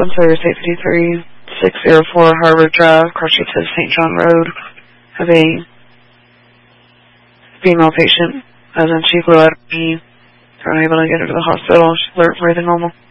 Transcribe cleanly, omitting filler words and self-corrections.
One Sawyer State 53, 604 Harvard Drive, Carter to St. John Road. Have a female patient, as in she blew out her knee. They're unable to get her to the hospital. She's alert for breathing normal.